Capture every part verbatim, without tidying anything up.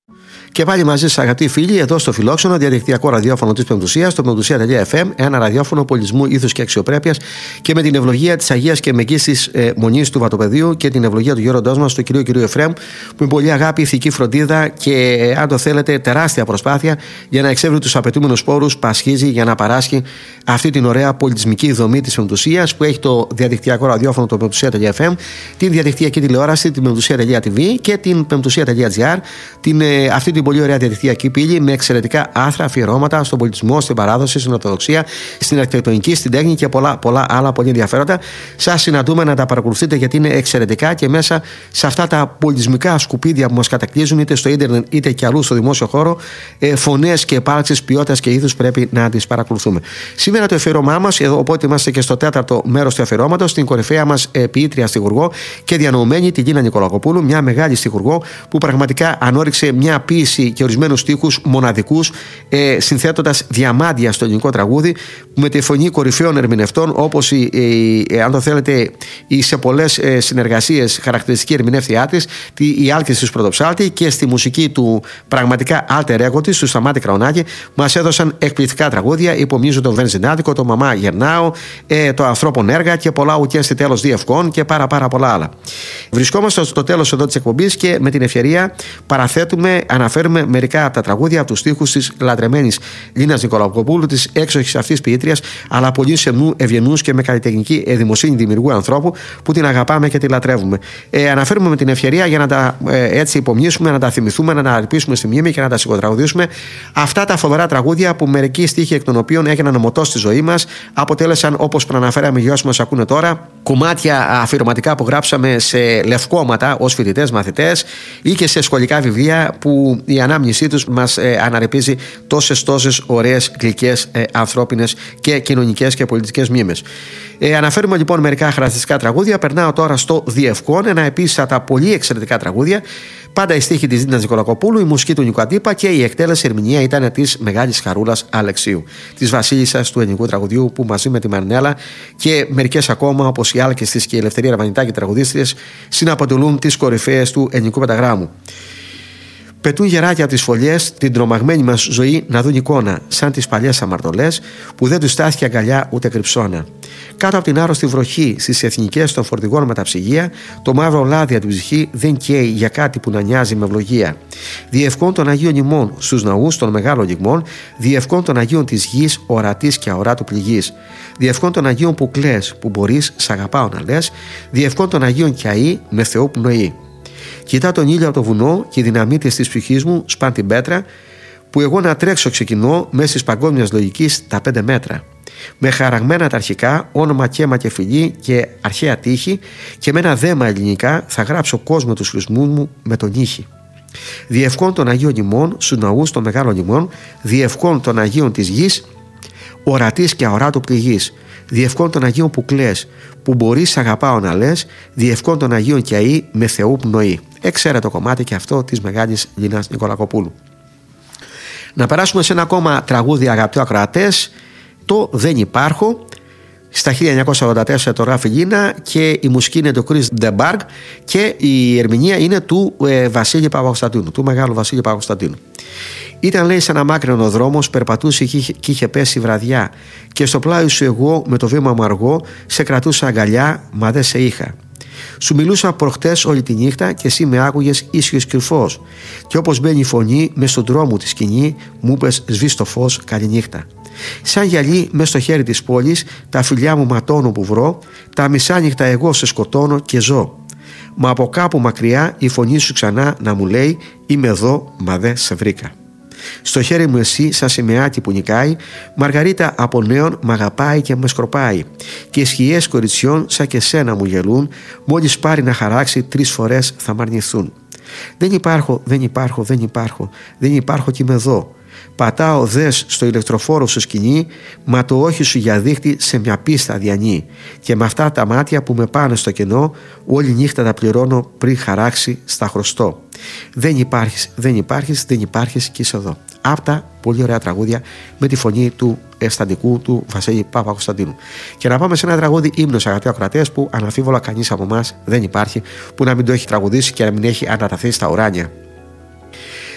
Και πάλι μαζί σας, αγαπητοί φίλοι, εδώ στο Φιλόξενο, διαδικτυακό ραδιόφωνο της Πεμπτουσίας, το πεμπτουσία τελεία εφ εμ, ένα ραδιόφωνο πολιτισμού, ήθους και αξιοπρέπειας, και με την ευλογία της Αγίας και Μεγίστης ε, Μονής του Βατοπεδίου και την ευλογία του γέροντός μας, του κυρίου κυρίου Εφραίμ, που με πολύ αγάπη, ηθική φροντίδα και, ε, αν το θέλετε, τεράστια προσπάθεια για να εξεύρει τους απαιτούμενους πόρους, πασχίζει για να παράσχει αυτή την ωραία πολιτισμική δομή της Πεμπτουσίας, που έχει το διαδικτυακό ραδιόφωνο, το πεμπτουσία τελεία εφ εμ, την διαδικτυακή τηλεόραση, την πεμπτουσία τελεία τι βι και την πεμπτουσία τελεία τζι άρ, την, ε, αυτή την πολύ ωραία διαδικτυακή πύλη με εξαιρετικά άρθρα, αφιερώματα στον πολιτισμό, στην παράδοση, στην ορθοδοξία, στην αρχιτεκτονική, στην τέχνη και πολλά, πολλά άλλα πολύ ενδιαφέροντα. Σας συναντούμε να τα παρακολουθείτε, γιατί είναι εξαιρετικά, και μέσα σε αυτά τα πολιτισμικά σκουπίδια που μας κατακλείζουν, είτε στο ίντερνετ είτε και αλλού στο δημόσιο χώρο, ε, φωνές και υπάρξεις ποιότητας και ήθους πρέπει να τις παρακολουθούμε. Σήμερα το αφιερώμά μας, εδώ, οπότε είμαστε και στο τέταρτο μέρος του αφιερώματος, στην κορυφαία μας ε, ποιήτρια στιχουργό και διανοουμένη, την Λίνα Νικολακοπούλου, μια μεγάλη στιχουργό που πραγματικά ανώριξε μια ποίηση και ορισμένους στίχους μοναδικούς, ε, συνθέτοντας διαμάντια στο ελληνικό τραγούδι, με τη φωνή κορυφαίων ερμηνευτών, όπως η, η, αν το θέλετε, η σε πολλές ε, συνεργασίες χαρακτηριστική ερμηνεύτριά της, η Άλκης της Πρωτοψάλτη, και στη μουσική του πραγματικά alter ego της, του Σταμάτη Κραουνάκη, μας έδωσαν εκπληκτικά τραγούδια. Υπομνίζω το Βενζινάτικο, το Μαμά Γερνάω, ε, το Ανθρώπων Έργα και πολλά ουκέν στη τέλος διευκών και πάρα, πάρα πολλά άλλα. Βρισκόμαστε στο τέλος εδώ της εκπομπής και με την ευκαιρία παραθέτουμε, αναφέρουμε μερικά από τα τραγούδια, από τους στίχους της λατρεμένης Λίνας Νικολακοπούλου, της έξοχης αυτής ποιήτριας, αλλά πολύ σεμνού, ευγενούς και με καλλιτεχνική δημοσύνη δημιουργού ανθρώπου, που την αγαπάμε και τη λατρεύουμε. Ε, αναφέρουμε με την ευκαιρία για να τα ε, έτσι υπομνήσουμε, να τα θυμηθούμε, να τα αρπίσουμε στη μνήμη και να τα σιγοτραγουδήσουμε αυτά τα φοβερά τραγούδια που μερικοί στίχοι εκ των οποίων έγιναν ομωτό στη ζωή μας, αποτέλεσαν, όπως προαναφέραμε για όσους μας ακούνε τώρα, κομμάτια αφιερωματικά που γράψαμε σε λευκόματα ως φοιτητές, μαθητές, ή και σε σχολικά βιβλία που η ανάμνησή τους μας ε, αναρρυπίζει τόσες τόσες ωραίες, γλυκές, ε, ανθρώπινες και κοινωνικές και πολιτικές μνήμες. Ε, αναφέρουμε λοιπόν μερικά χαρακτηριστικά τραγούδια. Περνάω τώρα στο Διευκόν, ένα επίσης από τα πολύ εξαιρετικά τραγούδια. Πάντα η στίχη της Λίνας Νικολακοπούλου, η μουσική του Νίκου Αντίπα και η εκτέλεση ερμηνεία ήταν της μεγάλης Χαρούλας Αλεξίου, της βασίλισσας του ελληνικού τραγουδιού, που μαζί με τη Μαρινέλα και μερικές ακόμα, όπως η Άλκης της και η Ελευθερία Ραβανιτάκη, τραγουδίστριες, συναποτελούν τις κορυφαίες του ελληνικού πενταγράμμου. Πετούν γεράκια από τις φωλιές την τρομαγμένη μας ζωή να δουν εικόνα, σαν τις παλιές αμαρτωλές που δεν τους στάθηκε αγκαλιά ούτε κρυψώνα. Κάτω από την άρρωστη βροχή, στις εθνικές των φορτηγών με τα ψυγεία, το μαύρο λάδι από την ψυχή δεν καίει για κάτι που να νοιάζει με ευλογία. Διευκόν των Αγίων ημών στους ναούς των μεγάλων λιγμών, διευκόν των Αγίων της γης, ορατής και αοράτου πληγής. Διευκόν των Αγίων που κλαις, που μπορείς, σ' αγαπάω να λες, διευκόν των Αγίων κιαή με Θεό πνοή. Κοιτά τον ήλιο από το βουνό και οι δυναμίτες της ψυχής μου σπάν την πέτρα, που εγώ να τρέξω ξεκινώ μέσα της παγκόσμιας λογικής τα πέντε μέτρα. Με χαραγμένα τα αρχικά, όνομα και αίμα και φιλή και αρχαία τύχη, και με ένα δέμα ελληνικά θα γράψω κόσμο τους λυσμούς μου με τον ήχη. Διευκόν των Αγίων ημών στους ναούς των μεγάλων ημών, διευκόν των Αγίων της γης, ορατής και αοράτου πληγής. Διευκόν των Αγίων που κλαις, που μπορείς σ' αγαπάω να λες, διευκόν των Αγίων κιαή με Θεού πνοή. Εξαίρετο κομμάτι και αυτό της μεγάλης Λίνας Νικολακοπούλου. Να περάσουμε σε ένα ακόμα τραγούδι, αγαπητοί ακροατές, το Δεν Υπάρχω. Στα χίλια εννιακόσια ογδόντα τέσσερα το γράφει Λίνα και η μουσική είναι του Chris DeBarg και η ερμηνεία είναι του ε, Βασίλη Παπακοσταντίνου, του μεγάλου Βασίλη Παπακοσταντίνου. Ήταν, λέει, σαν αμάκρυνο δρόμος, περπατούσε και είχε, και είχε πέσει βραδιά, και στο πλάι σου εγώ με το βήμα μου αργό σε κρατούσα αγκαλιά, μα δεν σε είχα. Σου μιλούσα προχτές όλη τη νύχτα και εσύ με άκουγες ίσιος κρυφός, και όπως μπαίνει η φωνή μες στον δρόμο τη σκηνή, μου πες σβήσ' το φως, καληνύχτα. Σαν γυαλί μες στο χέρι της πόλης, τα φιλιά μου ματώνω που βρω, τα μισάνυχτα εγώ σε σκοτώνω και ζω. Μα από κάπου μακριά η φωνή σου ξανά να μου λέει, είμαι εδώ, μα δεν σε βρήκα. Στο χέρι μου εσύ σαν σημαίακι που νικάει, Μαργαρίτα από νέον μ' αγαπάει και με σκορπάει, και οι σκιές κοριτσιών σαν και σένα μου γελούν, μόλις πάρει να χαράξει τρεις φορές θα μ' αρνηθούν. Δεν υπάρχω, δεν υπάρχω, δεν υπάρχω, δεν υπάρχω κι είμαι εδώ. Πατάω δες στο ηλεκτροφόρο σου σκηνή, μα το όχι σου για δείχτη σε μια πίστα διανύει, και με αυτά τα μάτια που με πάνε στο κενό, όλη νύχτα τα πληρώνω πριν χαράξει στα χρωστό. Δεν υπάρχεις, δεν υπάρχεις, δεν υπάρχεις κι είσαι εδώ. Απτα πολύ ωραία τραγούδια με τη φωνή του αισθαντικού του Βασίλη Παπακοσταντίνου. Και να πάμε σε ένα τραγούδι ύμνος, αγαπητοί ακροατές, που αναμφίβολα κανείς από εμάς δεν υπάρχει που να μην το έχει τραγουδήσει και να μην έχει αναταθεί στα ουράνια.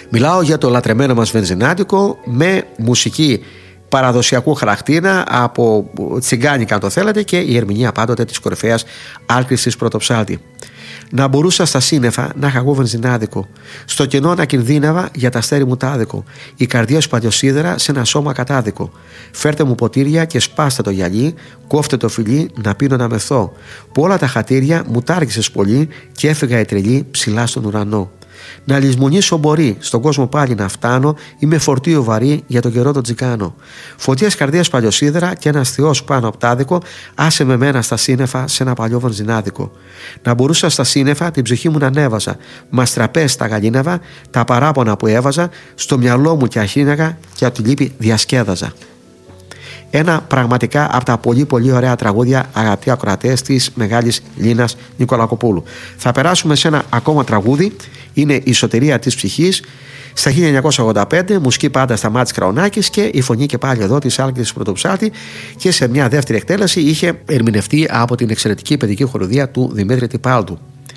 Μιλάω για το λατρεμένο μας βενζινάδικο με μουσική παραδοσιακού χαρακτήρα, από τσιγκάνικα αν το θέλετε, και η ερμηνεία πάντοτε της κορυφαίας άλκης της πρωτοψάλτη. Να μπορούσα στα σύννεφα να είχα εγώ βενζινάδικο, στο κενό να κινδύνευα για τα αστέρι μου τάδικο, η καρδιά σου παλιοσίδερα σε ένα σώμα κατάδικο. Φέρτε μου ποτήρια και σπάστε το γυαλί, κόφτε το φιλί να πίνω να μεθώ, που όλα τα χατήρια μου τάργησες πολύ και έφυγα η τρελή ψηλά στον ουρανό. Να λησμονήσω μπορεί, στον κόσμο πάλι να φτάνω, είμαι φορτίο βαρύ για τον καιρό τον τζικάνο. Φωτίας καρδίας παλιοσίδερα και ένας θεός πάνω απ' τάδικο, άσε με μένα στα σύννεφα σε ένα παλιό βενζινάδικο. Να μπορούσα στα σύννεφα την ψυχή μου να ανέβαζα, μας τραπές τα γαλήνευα, τα παράπονα που έβαζα, στο μυαλό μου και αχύναγα και από τη λύπη διασκέδαζα. Ένα πραγματικά από τα πολύ πολύ ωραία τραγούδια, αγαπητοί ακροατές, της μεγάλης Λίνας Νικολακοπούλου. Θα περάσουμε σε ένα ακόμα τραγούδι, είναι η Σωτηρία της ψυχής, στα χίλια εννιακόσια ογδόντα πέντε, μουσική πάντα στα Μάτς Κραουνάκης και η φωνή και πάλι εδώ της άλκης της πρωτοψάλτη, και σε μια δεύτερη εκτέλεση είχε ερμηνευτεί από την εξαιρετική παιδική χοροδία του Δημήτρη Τιπάλτου.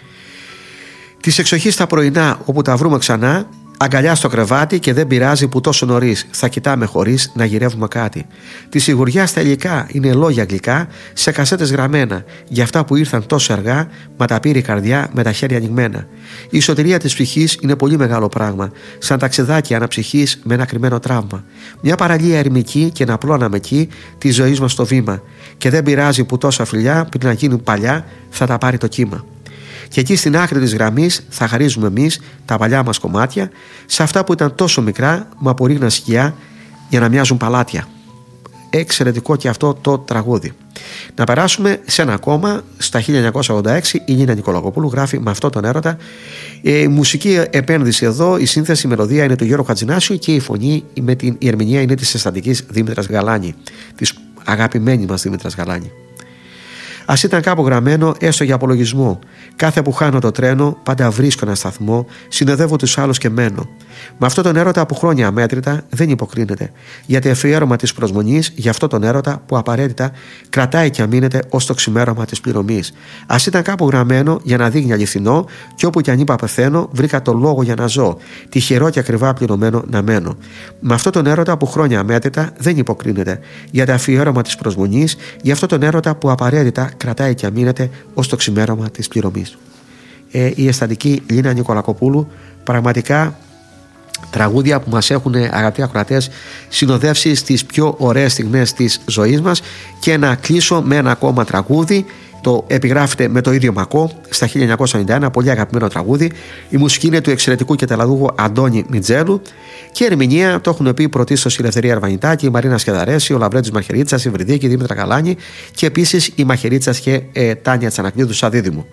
Της εξοχής τα πρωινά όπου τα βρούμε ξανά, αγκαλιά στο κρεβάτι και δεν πειράζει που τόσο νωρίς θα κοιτάμε χωρίς να γυρεύουμε κάτι. Τη σιγουριά στα υλικά είναι λόγια γλυκά σε κασέτες γραμμένα, για αυτά που ήρθαν τόσο αργά, μα τα πήρε η καρδιά με τα χέρια ανοιγμένα. Η σωτηρία της ψυχής είναι πολύ μεγάλο πράγμα, σαν ταξιδάκι αναψυχής με ένα κρυμμένο τραύμα. Μια παραλία ερμική και ένα απλό αναμεκεί τη ζωή μας στο βήμα. Και δεν πειράζει που τόσα φιλιά πριν να γίνουν παλιά θα τα πάρει το κύμα. Και εκεί στην άκρη της γραμμής θα χαρίζουμε εμείς τα παλιά μας κομμάτια σε αυτά που ήταν τόσο μικρά μα απορρίγναν σκιά για να μοιάζουν παλάτια. Εξαιρετικό και αυτό το τραγούδι. Να περάσουμε σε ένα ακόμα. Στα χίλια εννιακόσια ογδόντα έξι η Λίνα Νικολακοπούλου γράφει με αυτόν τον έρωτα. Η μουσική επένδυση εδώ, η σύνθεση, η μελωδία είναι του Γιώργου Χατζηνάσιου και η φωνή με την η ερμηνεία είναι της αισθαντικής Δήμητρας Γαλάνη, της αγαπημένης μας Δήμητρας Γαλάνη. Ας ήταν κάπου γραμμένο έστω για απολογισμό. Κάθε που χάνω το τρένο, πάντα βρίσκω ένα σταθμό, συνοδεύω τους άλλους και μένω. Με αυτόν τον έρωτα που χρόνια αμέτρητα δεν υποκρίνεται. Γιατί αφιέρωμα της προσμονής για αυτόν τον έρωτα που απαραίτητα κρατάει και αμήνεται ως το ξημέρωμα της πληρωμής. Ας ήταν κάπου γραμμένο για να δείχνει αληθινό, και όπου κι αν είπα πεθαίνω, βρήκα το λόγο για να ζω. Τυχερό και ακριβά πληρωμένο να μένω. Με αυτόν τον έρωτα που χρόνια αμέτρητα δεν υποκρίνεται. Γιατί αφιέρωμα της προσμονής για αυτόν τον έρωτα που απαραίτητα κρατάει και αμήνεται ως το ξημέρωμα της πληρωμής. Ε, η αισθαντική Λίνα Νικολακοπούλου, πραγματικά τραγούδια που μας έχουν, αγαπητοί ακροατές, συνοδεύσει στις πιο ωραίες στιγμές της ζωής μας. Και να κλείσω με ένα ακόμα τραγούδι. Το επιγράφεται με το ίδιο μακό στα χίλια εννιακόσια ενενήντα ένα, πολύ αγαπημένο τραγούδι. Η μουσική είναι του εξαιρετικού και ταλαντούχου Αντώνη Μιτζέλου και η ερμηνεία το έχουν πει πρωτίστως η Ελευθερία Αρβανιτάκη, η Μαρίνα Σκεδαρέση, ο Λαβρέντης Μαχαιρίτσας, η Βρυδίκη, η Δήμητρα Καλάνη και επίσης η Μαχαιρίτσας και ε, Τάνια Τσανακλείδου σαν δίδυμο.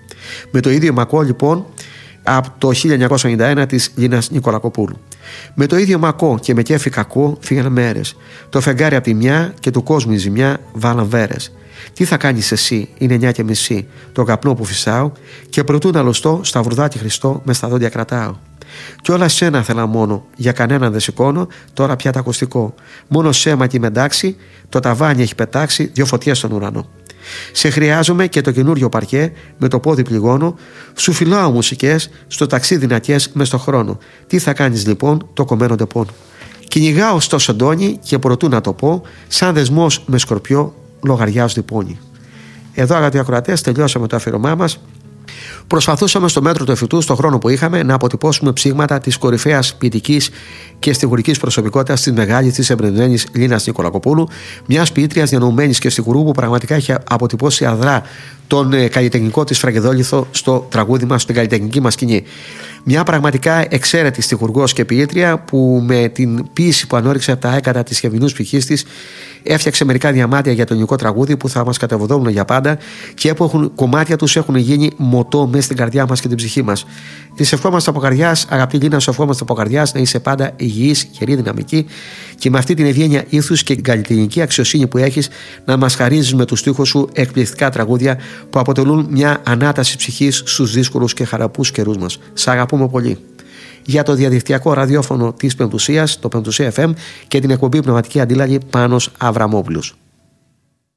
Με το ίδιο μακό λοιπόν από το χίλια εννιακόσια ενενήντα ένα της Λίνας Νικολακοπούλου. Με το ίδιο μακό και με κέφι κακό φύγαν μέρες. Το φεγγάρι από τη μια και του κόσμου η ζημιά βάλαν βέρες. Τι θα κάνεις εσύ, είναι εννιά και μισή, το καπνό που φυσάω και προτού να λωστώ, σταυρουδάκι Χριστό με στα δόντια κρατάω. Κι όλα σένα θέλα μόνο, για κανέναν δεν σηκώνω, τώρα πια τα ακουστικό. Μόνο σέμα και είμαι εντάξει, το ταβάνι έχει πετάξει δυο φωτιές στον ουρανό. Σε χρειάζομαι και το καινούριο παρκέ, με το πόδι πληγώνω, σου φυλάω μουσικές, στο ταξίδι δυνατιές μες στο χρόνο. Τι θα κάνεις λοιπόν, το κομμένο τεπών. Κυνηγάω στο σεντόνι και προτού να το πω, σαν δεσμός με σκορπιό, λογαριάζονται οι πόνοι. Εδώ, αγαπητοί ακροατές, τελειώσαμε το αφιερωμά μας. Προσπαθούσαμε στο μέτρο του εφικτού, στον χρόνο που είχαμε, να αποτυπώσουμε ψήγματα της κορυφαίας ποιητικής και στιχουργικής προσωπικότητας της μεγάλης, της εμπνευσμένης Λίνας Νικολακοπούλου, μιας ποιήτριας διανοουμένης και στιχουργού που πραγματικά έχει αποτυπώσει αδρά τον ε, καλλιτεχνικό της φραγεδόλιθο στο τραγούδι μας, στην καλλιτεχνική μας σκηνή. Μια πραγματικά εξαίρετη στιχουργός και ποιήτρια που με την ποίηση που ανώριξε από τα έκατα της χευμηνούς ψυχής της έφτιαξε μερικά διαμάτια για το ελληνικό τραγούδι που θα μας κατεβοδόμουν για πάντα και που έχουν, κομμάτια τους έχουν γίνει μοτό μέσα στην καρδιά μας και την ψυχή μας. Της ευχόμαστε από καρδιάς, αγαπητή Λίνα, σου ευχόμαστε από καρδιάς να είσαι πάντα υγιής, γερή, δυναμική και με αυτή την ευγένεια ήθους και την καλλιτεχνική αξιοσύνη που έχεις να μας χαρίζεις με τους στίχους σου εκπληκτικά τραγούδια που αποτελούν μια ανάταση ψυχής στους δύσκολους και χαραπούς καιρούς μας. Σ' αγαπούμε πολύ. Για το διαδικτυακό ραδιόφωνο της Πεμπτουσίας, το Πεμπτουσία εφ εμ και την εκπομπή Πνευματική Αντίλαλη, Πάνος Αβραμόπουλος.